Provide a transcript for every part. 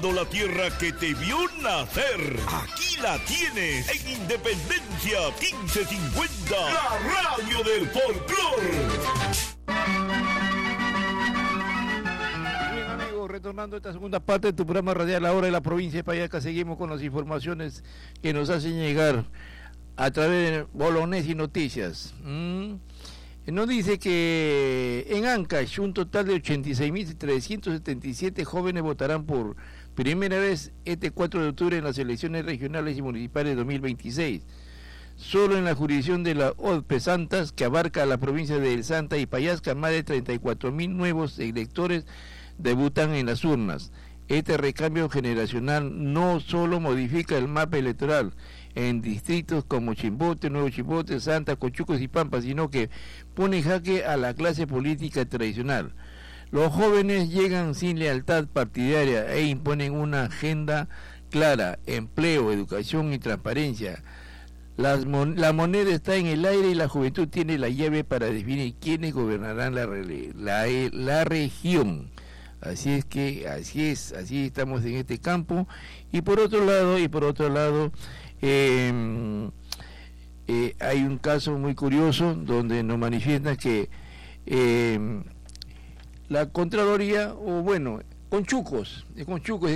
arando la tierra que te vio nacer. Aquí la tienes, en Independencia 1550, la radio del folclor. Bien, amigos, retornando a esta segunda parte de tu programa radial La Hora de la Provincia de Payasca, seguimos con las informaciones que nos hacen llegar a través de Bolognesi Noticias. Nos dice que en Ancash un total de 86.377 jóvenes votarán por primera vez este 4 de octubre en las elecciones regionales y municipales de 2026. Solo en la jurisdicción de la ODPE Santas, que abarca la provincia de El Santa y Payasca, más de 34.000 nuevos electores debutan en las urnas. Este recambio generacional no solo modifica el mapa electoral en distritos como Chimbote, Nuevo Chimbote, Santa, Conchucos y Pampa, sino que pone en jaque a la clase política tradicional. Los jóvenes llegan sin lealtad partidaria e imponen una agenda clara: empleo, educación y transparencia. La moneda está en el aire y la juventud tiene la llave para definir quiénes gobernarán la región. Así estamos en este campo. Y por otro lado, hay un caso muy curioso donde nos manifiesta que la Contraloría, Conchucos, el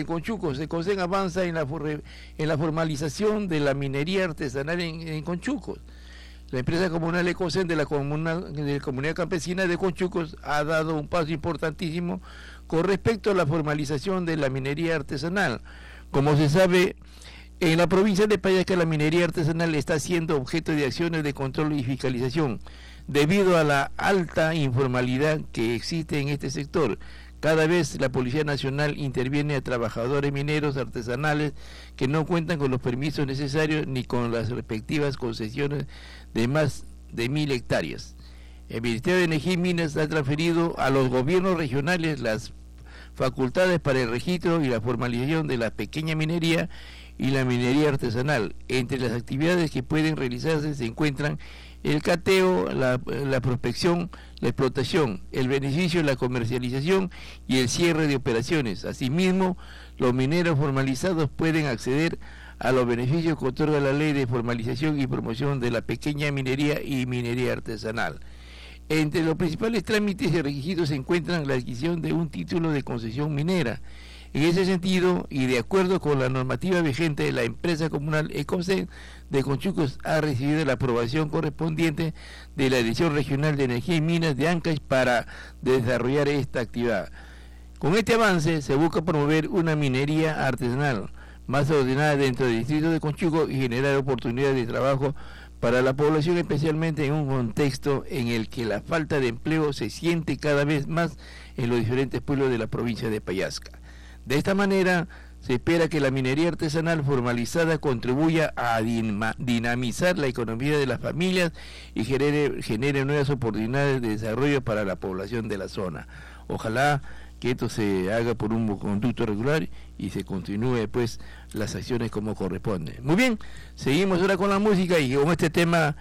CONSEN avanza en la formalización de la minería artesanal en Conchucos. La empresa comunal Ecosen de la comunidad campesina de Conchucos ha dado un paso importantísimo con respecto a la formalización de la minería artesanal. Como se sabe, en la provincia de Payasca la minería artesanal está siendo objeto de acciones de control y fiscalización debido a la alta informalidad que existe en este sector. Cada vez la Policía Nacional interviene a trabajadores mineros artesanales que no cuentan con los permisos necesarios ni con las respectivas concesiones de más de 1.000 hectáreas. El Ministerio de Energía y Minas ha transferido a los gobiernos regionales las facultades para el registro y la formalización de la pequeña minería y la minería artesanal. Entre las actividades que pueden realizarse se encuentran el cateo, la prospección, la explotación, el beneficio, la comercialización y el cierre de operaciones. Asimismo, los mineros formalizados pueden acceder a los beneficios que otorga la Ley de Formalización y Promoción de la Pequeña Minería y Minería Artesanal. Entre los principales trámites y requisitos se encuentran la adquisición de un título de concesión minera. En ese sentido, y de acuerdo con la normativa vigente, la empresa comunal Ecosen de Conchucos ha recibido la aprobación correspondiente de la Dirección Regional de Energía y Minas de Ancash para desarrollar esta actividad. Con este avance se busca promover una minería artesanal más ordenada dentro del distrito de Conchucos y generar oportunidades de trabajo para la población, especialmente en un contexto en el que la falta de empleo se siente cada vez más en los diferentes pueblos de la provincia de Payasca. De esta manera, se espera que la minería artesanal formalizada contribuya a dinamizar la economía de las familias y genere nuevas oportunidades de desarrollo para la población de la zona. Ojalá que esto se haga por un conducto regular y se continúe pues las acciones como corresponde. Muy bien, seguimos ahora con la música y con este tema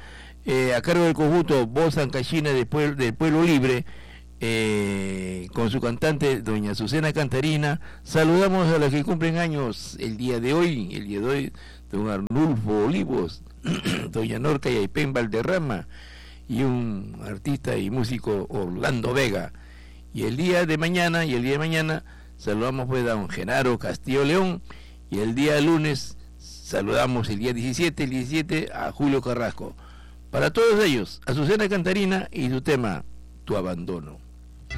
a cargo del conjunto Voz Ancashina del Pueblo Libre, con su cantante doña Azucena Cantarina. Saludamos a los que cumplen años el día de hoy, don Arnulfo Olivos, doña Norca Yaipen Valderrama y un artista y músico Orlando Vega. Y el día de mañana saludamos pues a don Genaro Castillo León, y el día lunes saludamos el día 17 a Julio Carrasco. Para todos ellos, Azucena Cantarina y su tema Tu Abandono.